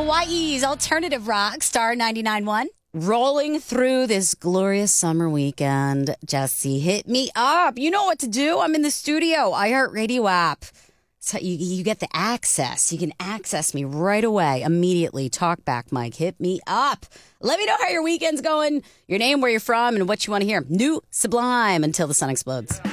Hawaii's alternative rock, Star 99.1. Rolling through this glorious summer weekend. Jesse, hit me up. You know what to do. I'm in the studio. iHeartRadio app. So you get the access. You can access me right away, immediately. Talk back, Mike. Hit me up. Let me know how your weekend's going, your name, where you're from, and what you want to hear. New Sublime until the sun explodes.